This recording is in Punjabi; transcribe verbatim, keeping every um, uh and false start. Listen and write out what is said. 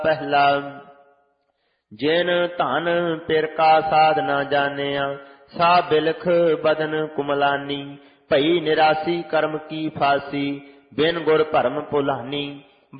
ਪਹਿਲਾ। ਜਿਨ ਧਨ ਪਿਰ ਕਾ ਸਾਧ ਨਾ ਜਾਣਿਆ, ਸਾ ਬਿਲਖ ਬਦਨ ਕੁਮਲਾਨੀ। ਭਈ ਨਿਰਾਸੀ ਕਰਮ ਕੀ ਫਾਸੀ, ਬਿਨ ਗੁਰ ਭਰਮ ਭੁਲਾਨੀ।